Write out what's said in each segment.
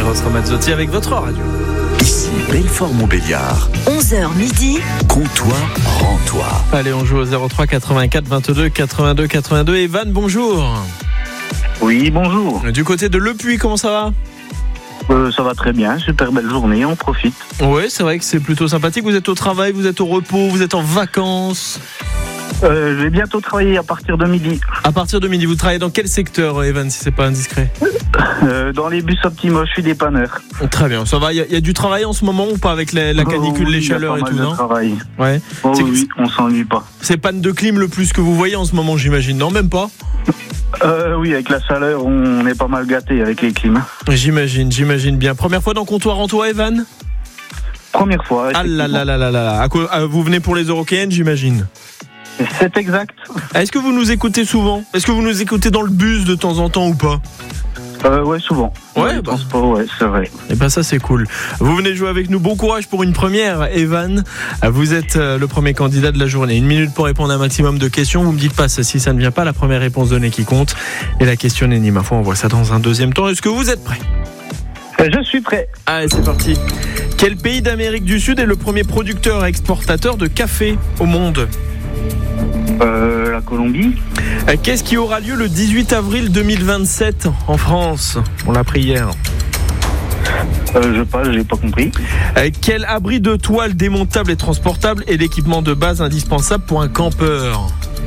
Eros Ramazzotti avec votre radio. Ici Belfort-Montbéliard. 11h midi. Comptoir, rends-toi. Allez, on joue au 03 84 22 82 82. Evan, bonjour. Oui, bonjour. Du côté de Le Puy, comment ça va ? Ça va très bien, super belle journée, on profite. Oui, c'est vrai que c'est plutôt sympathique. Vous êtes au travail, vous êtes au repos, vous êtes en vacances. Je vais bientôt travailler à partir de midi. À partir de midi, vous travaillez dans quel secteur, Evan, si c'est pas indiscret ? Dans les bus Optimo, je suis dépanneur. Très bien, ça va. Il y a du travail en ce moment ou pas avec la canicule, oui, les chaleurs et tout, non ? Travail. Ouais. Oui, on s'ennuie pas. C'est panne de clim le plus que vous voyez en ce moment, j'imagine, non ? Même pas ? Oui, avec la chaleur, on est pas mal gâté avec les climats. J'imagine bien. Première fois dans Comptoir en toi, Evan ? Première fois. Ah là là là là là. Vous venez pour les Eurokéennes, j'imagine ? C'est exact. Est-ce que vous nous écoutez souvent ? Est-ce que vous nous écoutez dans le bus de temps en temps ou pas ? Ouais, souvent. Ouais, ouais, c'est vrai. Et ben ça c'est cool. Vous venez jouer avec nous. Bon courage pour une première, Evan. Vous êtes le premier candidat de la journée. 1 minute pour répondre à un maximum de questions. Vous me dites pas si ça ne vient pas. La première réponse donnée qui compte. Et la question n'est ni ma foi. On voit ça dans un deuxième temps. Est-ce que vous êtes prêts ? Je suis prêt. Allez, c'est parti. Quel pays d'Amérique du Sud est le premier producteur et exportateur de café au monde ? La Colombie. Qu'est-ce qui aura lieu le 18 avril 2027 en France ? On l'a appris hier. Je passe, j'ai pas compris. Quel abri de toile démontable et transportable est l'équipement de base indispensable pour un campeur ?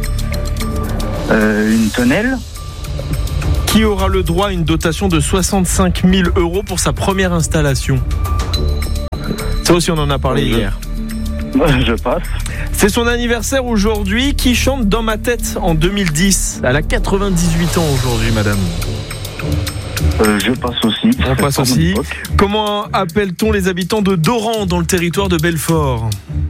Une tonnelle. Qui aura le droit à une dotation de 65 000 € pour sa première installation ? Ça aussi, on en a parlé hier. Je passe. C'est son anniversaire aujourd'hui. Qui chante Dans ma tête en 2010 ? Elle a 98 ans aujourd'hui, madame. Je passe aussi. On passe aussi. Comment appelle-t-on les habitants de Doran dans le territoire de Belfort ?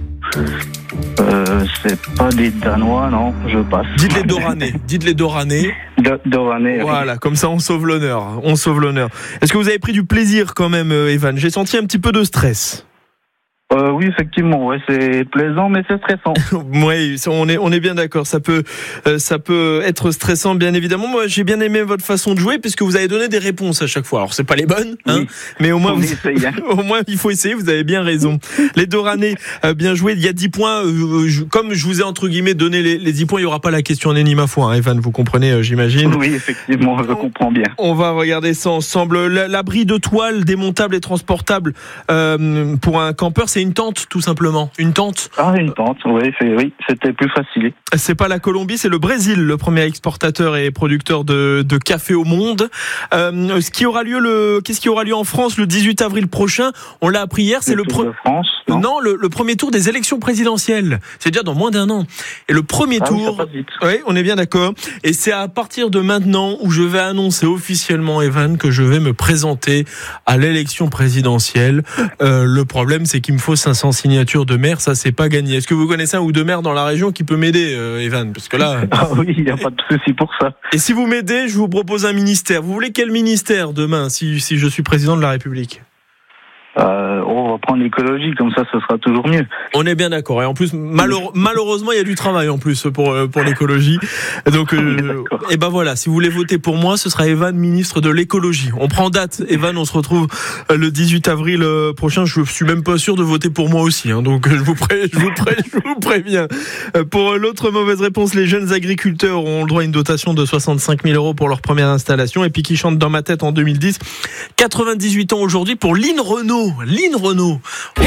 C'est pas des Danois, non, je passe. Dites les Doranais. Doranais. Voilà, oui. Comme ça on sauve l'honneur. Est-ce que vous avez pris du plaisir quand même, Evan ? J'ai senti un petit peu de stress. Oui, effectivement, ouais, c'est plaisant, mais c'est stressant. Oui, on est bien d'accord. Ça peut être stressant, bien évidemment. Moi, j'ai bien aimé votre façon de jouer, puisque vous avez donné des réponses à chaque fois. Alors, c'est pas les bonnes, hein, oui. Mais au moins, au moins, il faut essayer. Vous avez bien raison. Les Doranais, bien joué. Il y a 10 points. Comme je vous ai entre guillemets donné les 10 points, il y aura pas la question en ni ma foi, hein, Evan. Vous comprenez, j'imagine. Oui, effectivement, je comprends bien. On va regarder ça ensemble. L'abri de toile démontable et transportable pour un campeur, c'est une tente, tout simplement. Une tente. Ah, une tente, oui, c'était plus facile. C'est pas la Colombie, c'est le Brésil, le premier exportateur et producteur de café au monde. Qu'est-ce qui aura lieu en France le 18 avril prochain ? On l'a appris hier, c'est le France. Non, le premier tour des élections présidentielles. C'est déjà dans moins d'un an. Et le premier tour, oui, on est bien d'accord. Et c'est à partir de maintenant où je vais annoncer officiellement, Evan, que je vais me présenter à l'élection présidentielle. Le problème, c'est qu'il me faut 500 signatures de maire, ça c'est pas gagné. Est-ce que vous connaissez un ou deux maires dans la région qui peut m'aider, Evan ? Parce que là. Ah oui, il n'y a pas de souci pour ça. Et si vous m'aidez, je vous propose un ministère. Vous voulez quel ministère demain si je suis président de la République ? On va prendre l'écologie, comme ça, ce sera toujours mieux. On est bien d'accord. Et en plus, malheureusement, il y a du travail en plus pour l'écologie. Donc, et ben voilà. Si vous voulez voter pour moi, ce sera Evan, ministre de l'écologie. On prend date. Evan, on se retrouve le 18 avril prochain. Je suis même pas sûr de voter pour moi aussi. Hein, donc, je vous préviens. Pour l'autre mauvaise réponse, les jeunes agriculteurs ont le droit à une dotation de 65 000 € pour leur première installation. Et puis, qui chante Dans ma tête en 2010. 98 ans aujourd'hui pour Lynn Renaud.